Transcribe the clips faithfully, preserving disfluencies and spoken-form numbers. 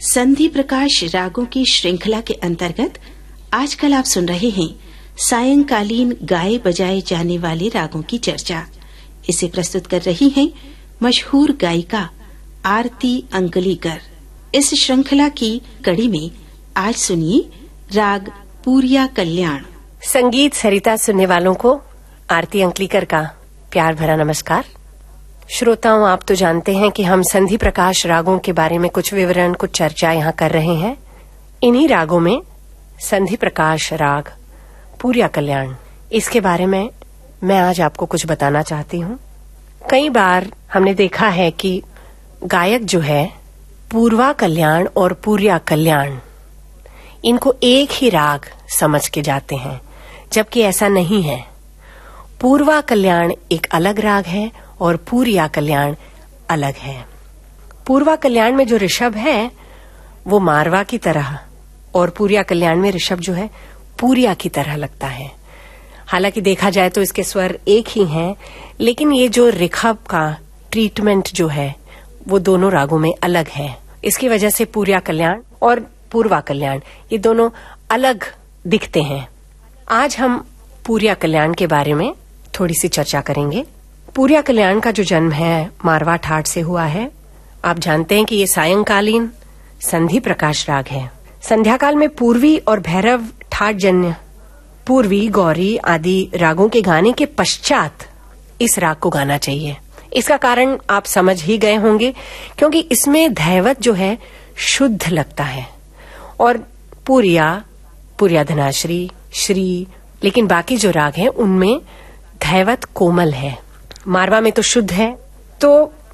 संधि प्रकाश रागों की श्रृंखला के अंतर्गत आजकल आप सुन रहे हैं सायंकालीन गाए बजाए जाने वाले रागों की चर्चा। इसे प्रस्तुत कर रही हैं मशहूर गायिका आरती अंकलीकर। इस श्रृंखला की कड़ी में आज सुनिए राग पूरिया कल्याण। संगीत सरिता सुनने वालों को आरती अंकलीकर का प्यार भरा नमस्कार। श्रोताओं, आप तो जानते हैं कि हम संधि प्रकाश रागों के बारे में कुछ विवरण, कुछ चर्चा यहाँ कर रहे हैं। इन्हीं रागों में संधि प्रकाश राग पूरिया कल्याण, इसके बारे में मैं आज आपको कुछ बताना चाहती हूँ। कई बार हमने देखा है कि गायक जो है पूर्वा कल्याण और पूरिया कल्याण, इनको एक ही राग समझ के जाते हैं, जबकि ऐसा नहीं है। पूर्वा कल्याण एक अलग राग है और पूरिया कल्याण अलग है। पूर्वा कल्याण में जो ऋषभ है वो मारवा की तरह और पूरिया कल्याण में ऋषभ जो है पूरिया की तरह लगता है। हालांकि देखा जाए तो इसके स्वर एक ही हैं, लेकिन ये जो ऋषभ का ट्रीटमेंट जो है वो दोनों रागों में अलग है। इसकी वजह से पूरिया कल्याण और पूर्वा कल्याण ये दोनों अलग दिखते हैं। आज हम पूरिया कल्याण के बारे में थोड़ी सी चर्चा करेंगे। पूरिया कल्याण का जो जन्म है मारवा ठाट से हुआ है। आप जानते हैं कि ये सायंकालीन संधि प्रकाश राग है। संध्या काल में पूर्वी और भैरव ठाट जन्य पूर्वी, गौरी आदि रागों के गाने के पश्चात इस राग को गाना चाहिए। इसका कारण आप समझ ही गए होंगे, क्योंकि इसमें धैवत जो है शुद्ध लगता है और पूरिया, पूरिया धनाश्री, श्री, लेकिन बाकी जो राग हैं उनमें धैवत कोमल है। मारवा में तो शुद्ध है। तो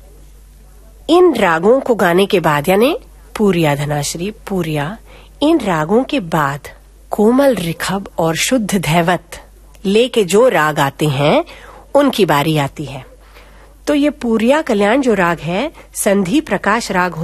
इन रागों को गाने के बाद, यानी पूरिया धनाश्री, पूरिया, इन रागों के बाद कोमल ऋषभ और शुद्ध धैवत लेके जो राग आते हैं उनकी बारी आती है। तो ये पूरिया कल्याण जो राग है संधि प्रकाश राग